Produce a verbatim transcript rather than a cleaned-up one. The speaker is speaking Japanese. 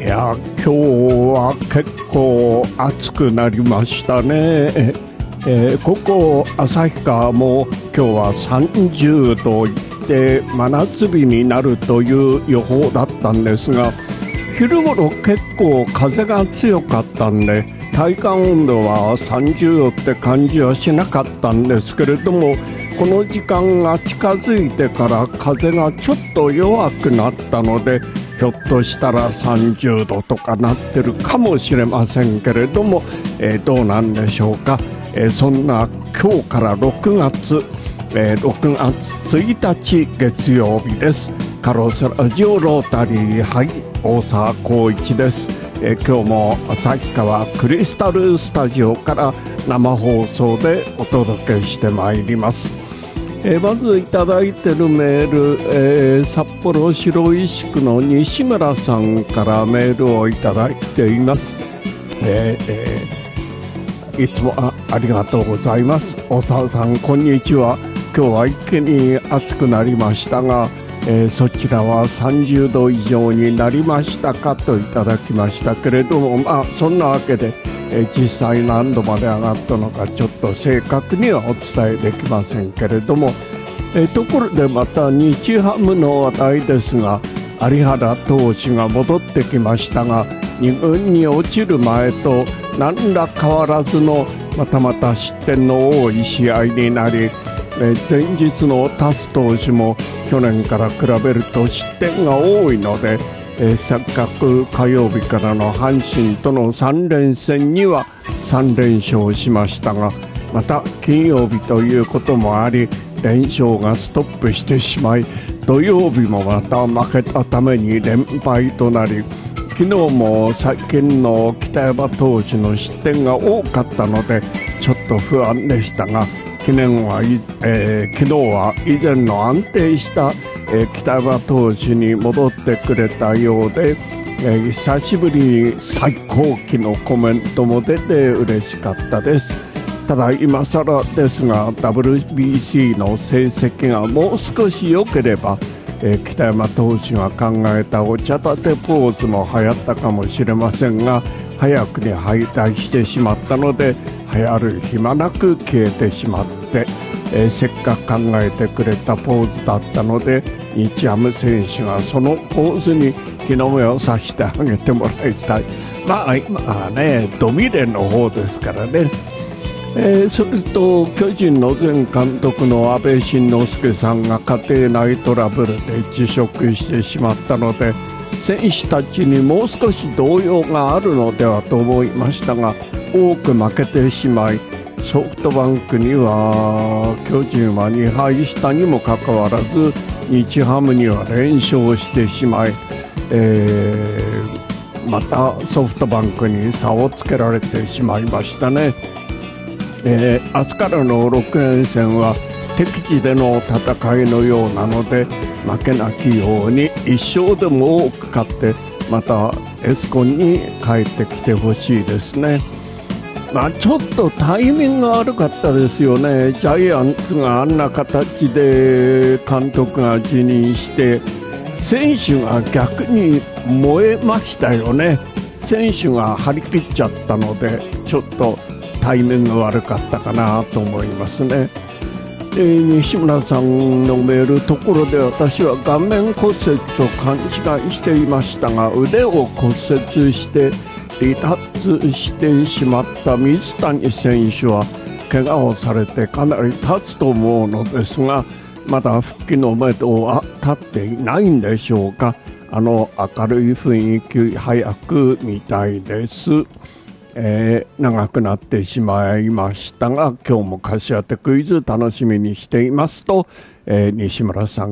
や、今日は結構暑くなりましたね。えー、ここ旭川も今日はさんじゅうどいって真夏日になるという予報だったんですが、昼頃結構風が強かったんで体感温度はさんじゅうどって感じはしなかったんですけれども、この時間が近づいてから風がちょっと弱くなったので、ひょっとしたらさんじゅうどとかなってるかもしれませんけれども、えー、どうなんでしょうか。えー、そんな今日からろくがつ、えー、ろくがつついたち月曜日です。カロスラジオロータリー、はい、大沢光一です。えー、今日も旭川クリスタルスタジオから生放送でお届けしてまいります。えー、まずいただいてるメール、えー、札幌白石区の西村さんからメールをいただいています。えーえー、いつも あ, ありがとうございます。大沢さん、こんにちは。今日は一気に暑くなりましたが、えー、そちらはさんじゅうど以上になりましたかといただきましたけれども、まあそんなわけで、えー、実際何度まで上がったのかちょっと正確にはお伝えできませんけれども、えー、ところでまた日ハムの話題ですが、有原投手が戻ってきましたが、に軍に落ちる前と何ら変わらずのまたまた失点の多い試合になり、えー、前日のタス投手も去年から比べると失点が多いので、えー、せっかく火曜日からの阪神とのさん連戦にはさん連勝しましたが、また金曜日ということもあり連勝がストップしてしまい、土曜日もまた負けたために連敗となり、昨日も最近の北山投手の失点が多かったのでちょっと不安でしたが、昨年は、えー、昨日は以前の安定した、えー、北山投手に戻ってくれたようで、えー、久しぶりに最高期のコメントも出て嬉しかったです。ただ今更ですが ダブリュービーシー の成績がもう少し良ければ、えー、北山投手が考えたお茶立てポーズも流行ったかもしれませんが、早くに敗退してしまったので流行る暇なく消えてしまって、えー、せっかく考えてくれたポーズだったので、日ハム選手がそのポーズに日の目をさしてあげてもらいたい。まあ今はねドミレの方ですからね。えー、それと巨人の前監督の阿部慎之助さんが家庭内トラブルで辞職してしまったので、選手たちにもう少し動揺があるのではと思いましたが、多く負けてしまい、ソフトバンクには巨人はにはいしたにもかかわらず日ハムには連勝してしまい、えー、またソフトバンクに差をつけられてしまいましたね。えー、明日からのろく連戦は敵地での戦いのようなので、負けなきようにいっ勝でも多く勝ってまたエスコンに帰ってきてほしいですね。まあ、ちょっとタイミングが悪かったですよね。ジャイアンツがあんな形で監督が辞任して選手が逆に燃えましたよね。選手が張り切っちゃったのでちょっとタイミング悪かったかなと思いますね。えー、西村さんのメールところで、私は顔面骨折と勘違いしていましたが、腕を骨折して離脱してしまった水谷選手は怪我をされてかなり経つと思うのですが、まだ復帰のめどは立っていないんでしょうか。あの明るい雰囲気早く見たいです。えー、長くなってしまいましたが、今日も貸し当てクイズ楽しみにしていますと、えー、西村さん